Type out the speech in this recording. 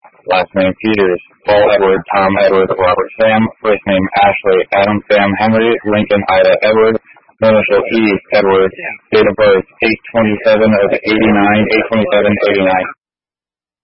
Last name Peters, Paul Edward, Tom Edward, Robert Sam, first name Ashley, Adam Sam Henry, Lincoln Ida Edward, initial E Edward, date of birth 8/27 of 89, 8/27/89.